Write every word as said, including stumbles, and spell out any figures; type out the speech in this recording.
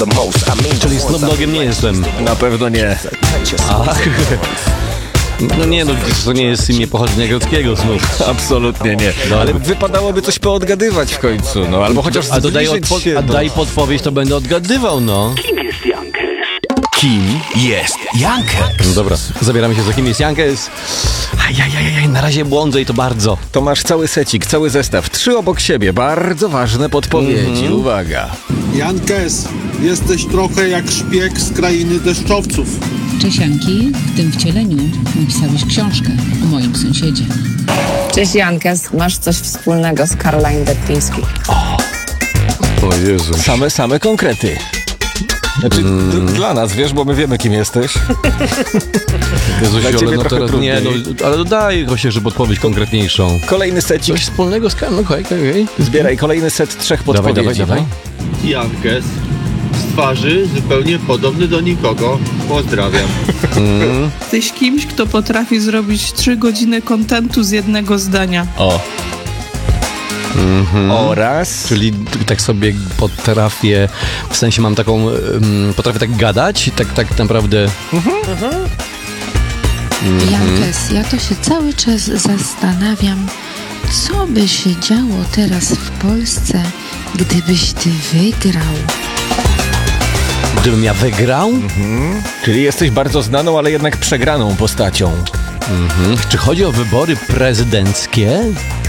Czyli Snoop Doggiem nie jestem. Na pewno nie. Ach. No nie, no to nie jest imię pochodzenia greckiego, Snoop. Absolutnie nie. No, ale wypadałoby coś poodgadywać w końcu, no albo chociaż a dodaj zbliżyć odpo- się A do... daj podpowiedź, to będę odgadywał, no. Kim jest Jankes? No dobra, zabieramy się za kim jest Jankes. Ajajajaj, na razie błądzę i to bardzo. To masz cały secik, cały zestaw, trzy obok siebie, bardzo ważne podpowiedzi, Mhm. uwaga. Jankes, jesteś trochę jak szpieg z krainy deszczowców. Cześć Janki, w tym wcieleniu napisałeś książkę o moim sąsiedzie. Cześć Jankes, masz coś wspólnego z Caroline Detwiński. O Jezu. Same, same konkrety. Znaczy, Mm. d- dla nas, wiesz, bo my wiemy, kim jesteś. Jezu, Dla ale ciebie no trochę teraz trudniej. nie, no, ale dodaj chociaż, żeby odpowiedź konkretniejszą. Kolejny secik, Coś wspólnego z Karolem, okej, okej, okej. zbieraj kolejny set trzech Dawaj, podpowiedzi. dawaj, dawaj. Jankes, z twarzy zupełnie podobny do nikogo. Pozdrawiam. Jesteś kimś, kto potrafi zrobić trzy godziny kontentu z jednego zdania. O. Mhm. Oraz... Czyli tak sobie potrafię, w sensie mam taką, um, potrafię tak gadać, tak, tak naprawdę. Jankes, ja to się cały czas zastanawiam, co by się działo teraz w Polsce, gdybyś ty wygrał. Gdybym ja wygrał? Mhm. Czyli jesteś bardzo znaną, ale jednak przegraną postacią. Mhm. Czy chodzi o wybory prezydenckie?